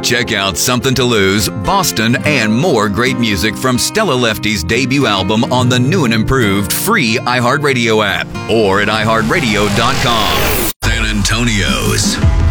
Check out Something to Lose, Boston, and more great music from Stella Lefty's debut album on the new and improved free iHeartRadio app or at iHeartRadio.com. San Antonio's